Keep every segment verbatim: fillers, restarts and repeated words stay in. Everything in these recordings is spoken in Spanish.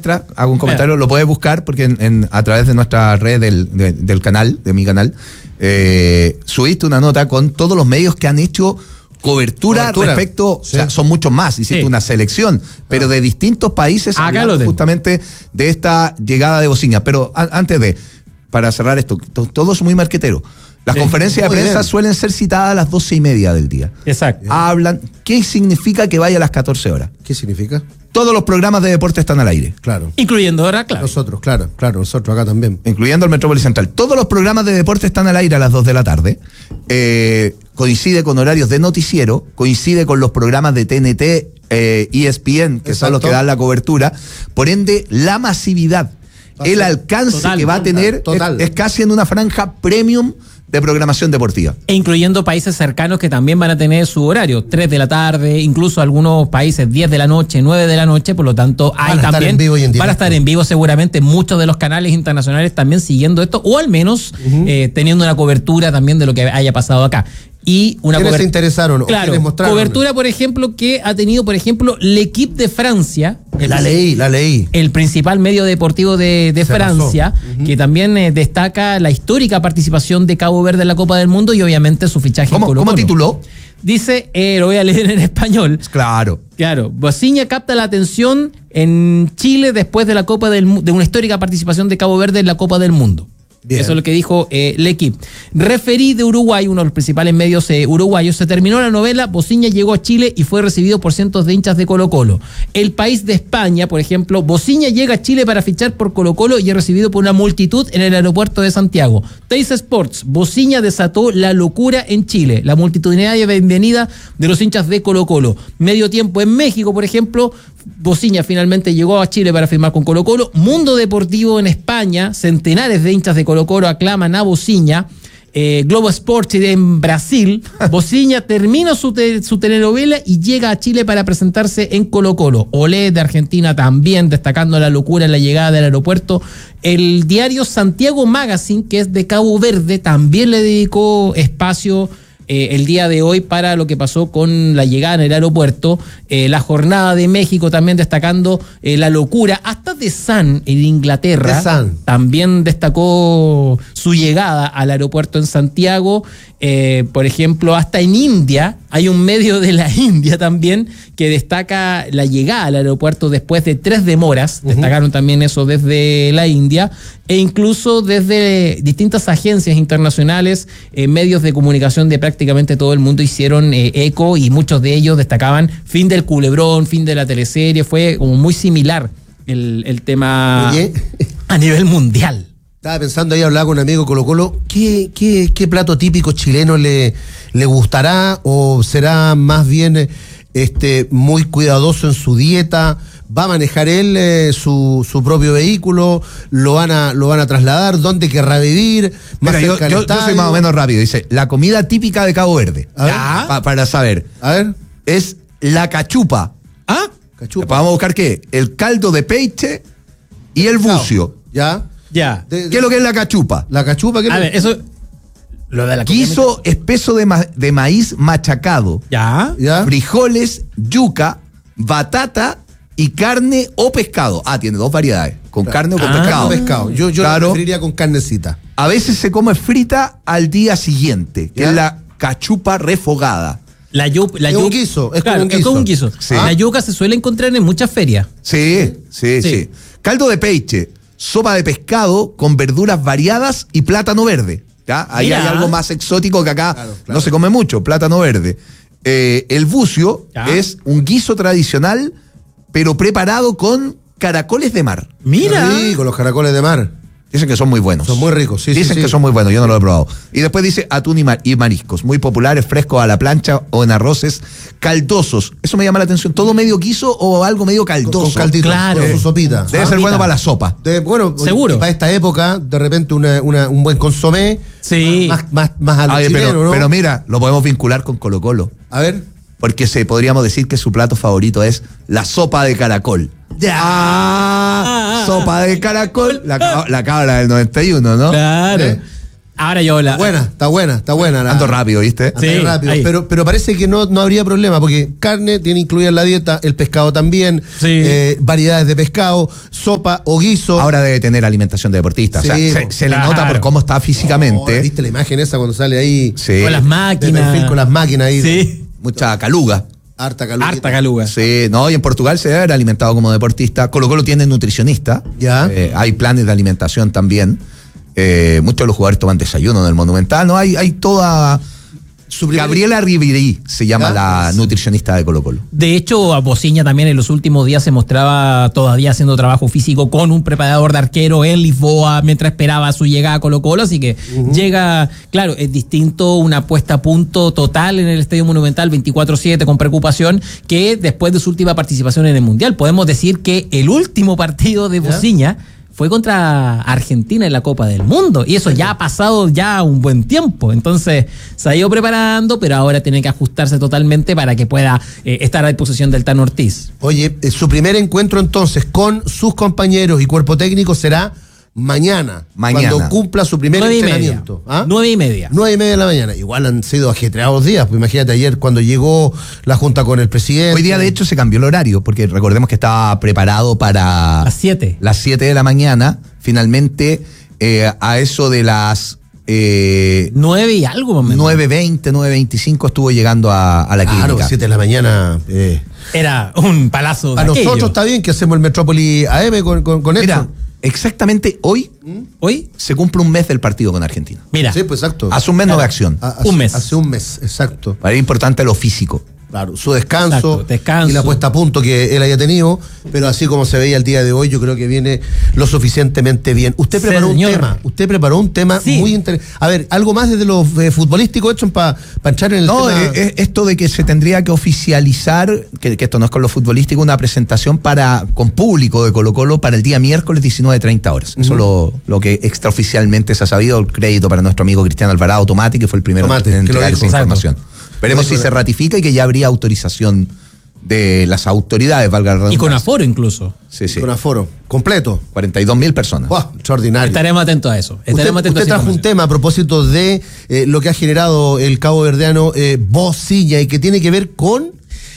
mientras hago un comentario, yeah. lo puedes buscar porque en, en, a través de nuestra red del, de, del canal, de mi canal, eh, subiste una nota con todos los medios que han hecho cobertura, cobertura. respecto, sí. o sea, son muchos más, hiciste sí. una selección, pero de distintos países, hablando justamente de esta llegada de Bociña. Pero a, antes de, para cerrar esto, to, todo es muy marquetero. Las sí, conferencias de prensa bien. suelen ser citadas a las doce y media del día. Exacto. Hablan. ¿Qué significa que vaya a las catorce horas? ¿Qué significa? Todos los programas de deporte están al aire. Claro. Incluyendo ahora, claro. Nosotros, claro, claro, nosotros acá también. Incluyendo el Metrópolis Central. Todos los programas de deporte están al aire a las dos de la tarde. Eh, coincide con horarios de noticiero, coincide con los programas de T N T, eh, E S P N, que Exacto. son los que dan la cobertura. Por ende, la masividad, el alcance total, que va a tener total. Es, es casi en una franja premium de programación deportiva. E incluyendo países cercanos que también van a tener su horario, tres de la tarde, incluso algunos países diez de la noche, nueve de la noche, por lo tanto hay van también, para estar en vivo seguramente muchos de los canales internacionales también siguiendo esto, o al menos uh-huh. eh, teniendo una cobertura también de lo que haya pasado acá. Y una ¿Quiénes se interesaron? Claro, cobertura, por ejemplo, que ha tenido, por ejemplo, L'Équipe de Francia. El, la leí, la leí. El principal medio deportivo de, de Francia, uh-huh. que también eh, destaca la histórica participación de Cabo Verde en la Copa del Mundo y obviamente su fichaje ¿Cómo, en Colo-Colo. ¿Cómo tituló? Dice, eh, lo voy a leer en español. Claro. Claro. Bociña capta la atención en Chile después de la Copa del de una histórica participación de Cabo Verde en la Copa del Mundo. Bien. Eso es lo que dijo eh, L'Équipe. Referí de Uruguay, uno de los principales medios eh, uruguayos, se terminó la novela, Bociña llegó a Chile y fue recibido por cientos de hinchas de Colo-Colo. El País de España, por ejemplo, Bociña llega a Chile para fichar por Colo-Colo y es recibido por una multitud en el aeropuerto de Santiago. Teis Sports, Bociña desató la locura en Chile, la multitudinaria bienvenida de los hinchas de Colo-Colo. Medio tiempo en México, por ejemplo, Bociña finalmente llegó a Chile para firmar con Colo-Colo. Mundo Deportivo en España, centenares de hinchas de Colo-Colo aclaman a Bociña. Eh, Globo Esporte en Brasil, Bociña termina su, te, su telenovela y llega a Chile para presentarse en Colo-Colo. Olé de Argentina también destacando la locura en la llegada del aeropuerto. El diario Santiago Magazine, que es de Cabo Verde, también le dedicó espacio Eh, el día de hoy para lo que pasó con la llegada en el aeropuerto. Eh, la jornada de México también destacando eh, la locura. Hasta The Sun en Inglaterra The Sun. también destacó su llegada al aeropuerto en Santiago. Eh, por ejemplo, hasta en India hay un medio de la India también que destaca la llegada al aeropuerto después de tres demoras. Uh-huh. Destacaron también eso desde la India e incluso desde distintas agencias internacionales, eh, medios de comunicación de prácticamente todo el mundo hicieron eh, eco y muchos de ellos destacaban fin del culebrón, fin de la teleserie. Fue como muy similar el, el tema Oye. a nivel mundial. Estaba pensando ahí, hablaba con un amigo Colo-Colo, ¿qué, qué, qué plato típico chileno le, le gustará o será más bien este, muy cuidadoso en su dieta? ¿Va a manejar él eh, su, su propio vehículo? ¿Lo van a, lo van a trasladar? ¿Dónde querrá vivir? Mira, yo, yo, yo soy más o menos rápido. Dice, la comida típica de Cabo Verde. A ver. Pa, para saber. A ver. Es la cachupa. ¿Ah? Cachupa. Vamos a buscar qué. El caldo de peixe y el bucio. Ya. Ya. De, de, ¿Qué es lo que es la cachupa? La cachupa, ¿qué es? A ver, eso... Lo de la guiso espeso de, ma, de maíz machacado. Ya. Ya. Frijoles, yuca, batata y carne o pescado. Ah, tiene dos variedades. Con claro. carne o con ah, pescado. pescado. Yo, yo claro. la preferiría con carnecita. A veces se come frita al día siguiente, que ¿Ya? es la cachupa refogada. La yuca, la es yuca, un guiso, es claro, como un guiso. Es como un guiso. Sí. La yuca se suele encontrar en muchas ferias. Sí, sí, sí. sí. Caldo de peixe, sopa de pescado con verduras variadas y plátano verde. ¿Ya? Ahí Mira. hay algo más exótico que acá claro, claro. no se come mucho, plátano verde. Eh, el bucio ¿Ya? es un guiso tradicional, pero preparado con caracoles de mar. Mira. Sí, con los caracoles de mar. Dicen que son muy buenos. Son muy ricos, sí, Dicen sí, que sí. son muy buenos, yo no lo he probado. Y después dice atún y, mar y mariscos, muy populares, frescos a la plancha o en arroces caldosos. Eso me llama la atención. ¿Todo medio guiso o algo medio caldoso? Con, con caldito, claro. con su sopita. Debe sopita. ser bueno para la sopa. De, bueno, seguro. Para esta época, de repente una, una, un buen consomé. Sí. Más, más, más a lo Ay, chileno, pero, ¿no? pero mira, lo podemos vincular con Colo-Colo. A ver. Porque se podríamos decir que su plato favorito es la sopa de caracol. Ya. Ah, sopa de caracol. La, la cabra del noventa y uno, ¿no? Claro. ¿Eh? Ahora yo la... Está buena, está buena, está buena. La... Ando rápido, ¿viste? Sí, Ando rápido. Pero, pero parece que no, no habría problema, porque carne tiene incluida en la dieta, el pescado también, sí. eh, variedades de pescado, sopa o guiso. Ahora debe tener alimentación de deportista. Sí, o sea, se, se claro. le nota por cómo está físicamente. Oh, ¿viste la imagen esa cuando sale ahí? Sí. Con las máquinas. Perfil, con las máquinas ahí. Sí. Mucha caluga. Harta caluga. Harta caluga. Sí, no, y en Portugal se debe haber alimentado como deportista. Colo Colo tiene nutricionista. Ya. Eh, hay planes de alimentación también. Eh, muchos de los jugadores toman desayuno en el Monumental, ¿no? Hay, hay toda... Gabriela Rivirí se llama ¿Ya? la nutricionista de Colo Colo. De hecho, a Bociña también en los últimos días se mostraba todavía haciendo trabajo físico con un preparador de arquero en Lisboa mientras esperaba su llegada a Colo Colo, así que uh-huh. llega, claro, es distinto una puesta a punto total en el Estadio Monumental veinticuatro siete con preocupación que después de su última participación en el Mundial. Podemos decir que el último partido de Bociña fue contra Argentina en la Copa del Mundo, y eso ya ha pasado ya un buen tiempo, entonces se ha ido preparando, pero ahora tiene que ajustarse totalmente para que pueda eh, estar a disposición del Tano Ortiz. Oye, eh, su primer encuentro entonces con sus compañeros y cuerpo técnico será mañana, mañana. cuando cumpla su primer nueve entrenamiento. Y ¿Ah? Nueve y media. Nueve y media de la mañana. Igual han sido ajetreados días, pues imagínate ayer cuando llegó la junta con el presidente. Hoy día de hecho se cambió el horario, porque recordemos que estaba preparado para... Las siete. Las siete de la mañana, finalmente eh, a eso de las... Eh, nueve y algo más o menos. nueve veinte, nueve veinticinco estuvo llegando a, a la claro, clínica. Claro, siete de la mañana... Eh. Era un palazo de A aquello. nosotros está bien que hacemos el Metrópoli A M con, con, con Mira, esto. exactamente hoy, ¿Mm? hoy se cumple un mes del partido con Argentina. Mira. Sí, pues exacto. Hace un mes no de acción. A, hace, un mes. Hace un mes, exacto. Para ir importante lo físico. Claro, su descanso, Exacto, descanso y la puesta a punto que él haya tenido, pero así como se veía el día de hoy, yo creo que viene lo suficientemente bien. Usted preparó Señor. un tema, usted preparó un tema sí. muy interesante. A ver, algo más desde lo eh, futbolístico, hecho para pa entrar en el no, tema. No, eh, esto de que se tendría que oficializar, que, que esto no es con lo futbolístico, una presentación para con público de Colo Colo para el día miércoles diecinueve treinta horas. Eso es uh-huh. lo, lo que extraoficialmente se ha sabido. El crédito para nuestro amigo Cristiano Alvarado Tomati, que fue el primero Tomate, en entregar que esa información. Veremos si se ratifica y que ya habría autorización de las autoridades, valga la redundancia. Y con aforo incluso. Sí, sí. Con aforo, completo. cuarenta y dos mil personas. Wow, extraordinario. Estaremos atentos a eso. Estaremos usted atentos usted a trajo un tema a propósito de eh, lo que ha generado el cabo verdeano eh, Bociña y que tiene que ver con...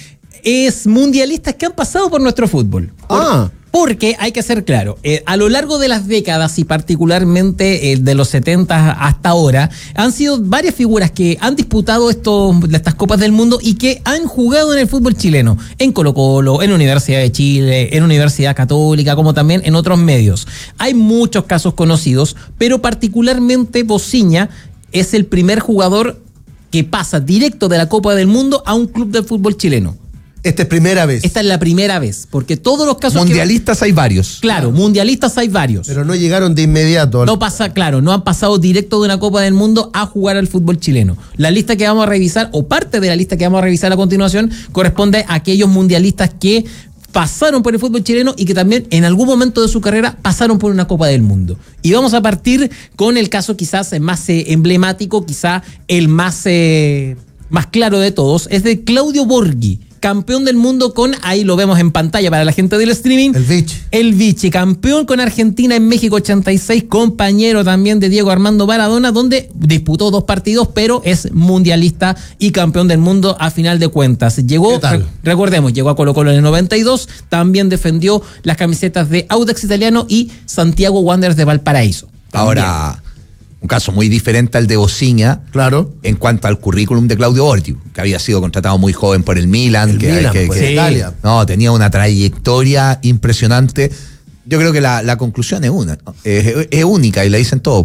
Es mundialistas que han pasado por nuestro fútbol. Ah. Porque hay que ser claro, eh, a lo largo de las décadas y particularmente eh, de los setenta hasta ahora, han sido varias figuras que han disputado estos, estas Copas del Mundo y que han jugado en el fútbol chileno, en Colo Colo, en Universidad de Chile, en Universidad Católica, como también en otros medios. Hay muchos casos conocidos, pero particularmente Bociña es el primer jugador que pasa directo de la Copa del Mundo a un club del fútbol chileno. Esta es primera vez. Esta es la primera vez, porque todos los casos... Mundialistas que... hay varios. Claro, mundialistas hay varios. Pero no llegaron de inmediato. No pasa, claro, no han pasado directo de una Copa del Mundo a jugar al fútbol chileno. La lista que vamos a revisar, o parte de la lista que vamos a revisar a continuación, corresponde a aquellos mundialistas que pasaron por el fútbol chileno y que también en algún momento de su carrera pasaron por una Copa del Mundo. Y vamos a partir con el caso quizás más eh, emblemático, quizá el más, eh, más claro de todos, es de Claudio Borghi, campeón del mundo con, ahí lo vemos en pantalla para la gente del streaming, el Vichy. El Vichy, campeón con Argentina en México ochenta y seis, compañero también de Diego Armando Maradona, donde disputó dos partidos, pero es mundialista y campeón del mundo a final de cuentas. Llegó, re, recordemos, llegó a Colo Colo en el noventa y dos, también defendió las camisetas de Audax Italiano y Santiago Wanderers de Valparaíso. Ahora... También. Un caso muy diferente al de Bociña, claro, en cuanto al currículum de Claudio Borghi, que había sido contratado muy joven por el Milan, el que, Milan que, pues, que Italia. No, tenía una trayectoria impresionante. Yo creo que la, la conclusión es una, es, es única y la dicen todos.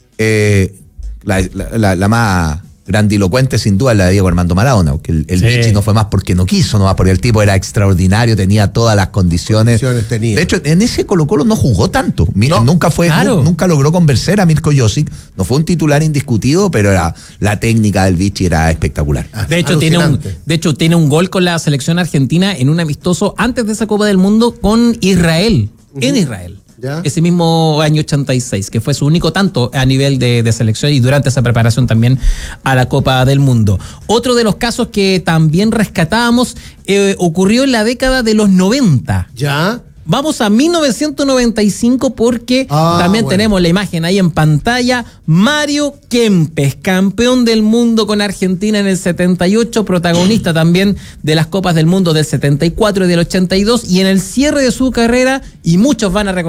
Eh, la, la, la, la más grandilocuente sin duda es la de Diego Armando Maradona, porque el, el sí. Vichy no fue más porque no quiso, no más porque el tipo era extraordinario, tenía todas las condiciones. condiciones tenía. De hecho, en ese Colo Colo no jugó tanto. No, nunca fue, claro. nunca logró convencer a Mirko Josic. No fue un titular indiscutido, pero era, la técnica del Vichy era espectacular. De hecho, tiene un, de hecho, tiene un gol con la selección argentina en un amistoso antes de esa Copa del Mundo con Israel, uh-huh. en Israel. ¿Ya? Ese mismo año ochenta y seis, que fue su único tanto a nivel de, de selección y durante esa preparación también a la Copa del Mundo. Otro de los casos que también rescatábamos eh, ocurrió en la década de los noventa. ¿Ya? Vamos a mil novecientos noventa y cinco porque Ah, también bueno. tenemos la imagen ahí en pantalla. Mario Kempes, campeón del mundo con Argentina en el setenta y ocho, protagonista también de las Copas del Mundo del setenta y cuatro y del ochenta y dos, y en el cierre de su carrera, y muchos van a recordar